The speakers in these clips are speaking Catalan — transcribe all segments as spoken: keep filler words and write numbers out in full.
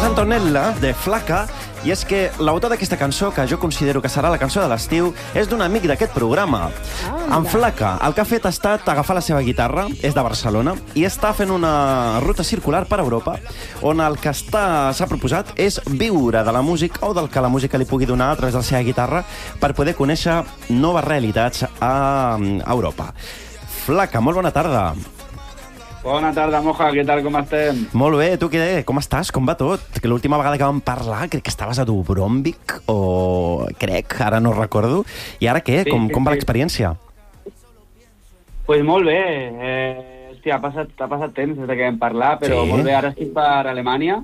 Antonella, de Flaca, i és que l'autor d'aquesta cançó, que jo considero que serà la cançó de l'estiu, és d'un amic d'aquest programa. Ah, en Flaca, el que ha fet ha estat agafar la seva guitarra, és de Barcelona, i està fent una ruta circular per Europa, on el que s'ha proposat és viure de la música o del que la música li pugui donar a través de la seva guitarra per poder conèixer noves realitats a Europa. Flaca, molt bona tarda. Bona tarda, Moja, què tal, com estem? Molt bé, tu què? Com estàs? Com va tot? Que l'última vegada que vam parlar crec que estaves a Dubrovnik, o crec, ara no recordo. I ara què? Sí, Com, sí, com va sí. l'experiència? Doncs pues molt bé. Eh, hòstia, ha passat, ha passat temps des que vam parlar, però Sí. molt bé, ara estic per Alemanya.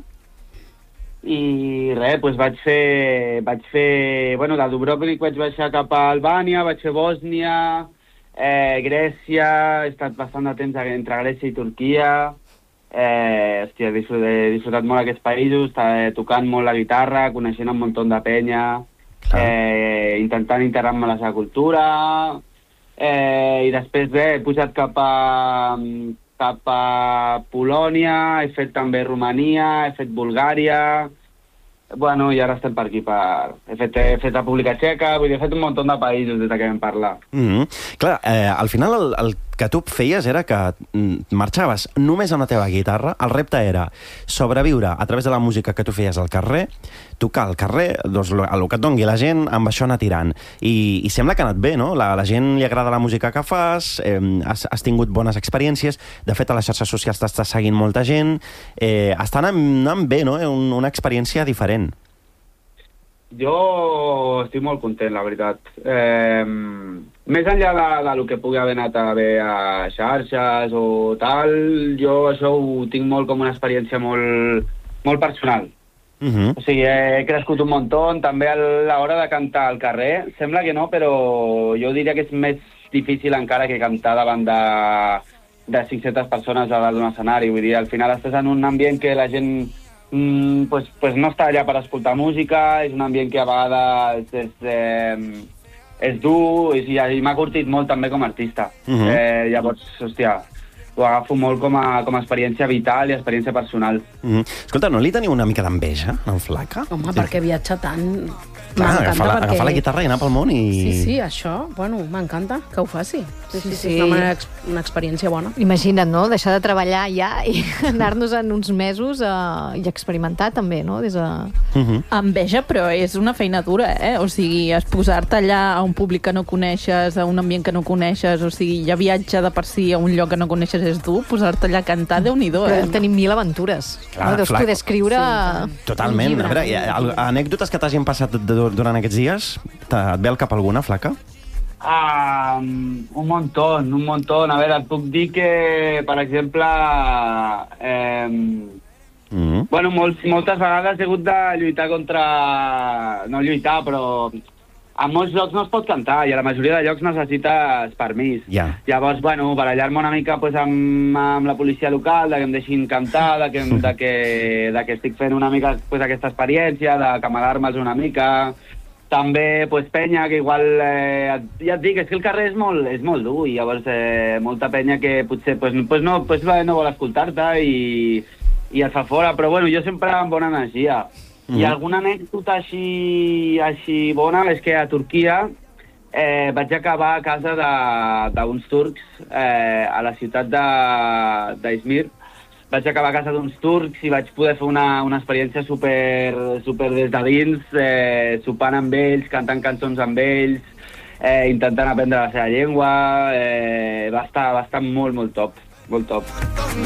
I res, doncs vaig fer... Vaig fer... Bueno, de Dubrovnik vaig baixar cap a Albània, vaig fer Bòsnia... Eh, Grècia, he estat bastant de temps entre Grècia i Turquia. Eh, hòstia, he disfrutat, he disfrutat molt aquests països, eh, tocant molt la guitarra, coneixent un munt de penya, eh, intentant integrar-me a la seva cultura. Eh, I després, bé, he pujat cap a, cap a Polònia, he fet també Romania, he fet Bulgària... Bueno, i ara estem per aquí, per... He fet, he fet República Txeca, vull dir, he fet un munt de països des que vam parlar. Mm -hmm. Clar, eh, al final el, el que tu feies era que marxaves només amb la teva guitarra, el repte era sobreviure a través de la música que tu feies al carrer, tocar al carrer, doncs el que et dongui la gent, amb això anar tirant. I, i sembla que ha anat bé, no? La, la gent li agrada la música que fas, eh, has, has tingut bones experiències, de fet a les xarxes socials t'està seguint molta gent, eh, està anant, anant bé, no? Un, una experiència diferent. Jo estic molt content, la veritat. Eh, més enllà de, de lo que pugui haver anat a bé a xarxes o tal, jo això ho tinc molt com una experiència molt, molt personal. Uh -huh. O sigui, he crescut un muntó, també a l'hora de cantar al carrer. Sembla que no, però jo diria que és més difícil encara que cantar davant de, de cinc-centes persones a dalt d'un escenari. Vull dir, al final estàs en un ambient que la gent... Mm, pues, pues no està allà per escoltar música, és un ambient que a vegades és, eh, és dur, i, i m'ha curtit molt també com a artista. Uh -huh. eh, llavors, hòstia, ho agafo molt com a, com a experiència vital i experiència personal. Uh -huh. Escolta, no li teniu una mica d'enveja, en Flaca? Home, perquè viatja tant... Clar, agafar, la, perquè... agafar la guitarra i anar pel món i... Sí, sí, això, bueno, m'encanta que ho faci. Sí, sí, sí, sí. És una, ex una experiència bona. Imagina't, no?, deixar de treballar ja i anar-nos en uns mesos a... i experimentar també, no?, des de... Uh -huh. Enveja, però és una feina dura, eh? O sigui, es posar-te allà a un públic que no coneixes, a un ambient que no coneixes, o sigui, ja viatjar de per si a un lloc que no coneixes és dur, posar-te allà a cantar, Déu-n'hi-do, eh? Però tenim mil aventures. Clar, no? Deus Flac. poder escriure... Sí, Totalment. un llibre. A veure, hi ha anècdotes que t'hagin passat durant aquests dies? Et ve al cap alguna, Flaca? Ah, un muntó, un muntó. A veure, et puc dir que, per exemple, eh, Mm. bueno, molt, moltes vegades he hagut de lluitar contra... No lluitar, però... En molts llocs no es pot cantar i a la majoria de llocs necessites permís. Ja. Llavors, bueno, barallar-me una mica pues, amb, amb la policia local, de que em deixin cantar, de que, de que, de que estic fent una mica pues, aquesta experiència, de camarar-me'ls una mica... També, pues, penya, que igual... Eh, ja et dic, és que el carrer és molt, és molt dur, i llavors eh, molta penya que potser pues, pues no, pues, no vol escoltar-te i, i et fa fora, però bueno, jo sempre amb bona energia. Mm. I alguna anècdota així, així bona és que a Turquia eh, vaig acabar a casa d'uns turcs eh, a la ciutat d'Izmir. Vaig acabar a casa d'uns turcs i vaig poder fer una, una experiència super, super des de dins, eh, sopant amb ells, cantant cançons amb ells, eh, intentant aprendre la seva llengua. Eh, va estar, va estar molt, molt top, molt top.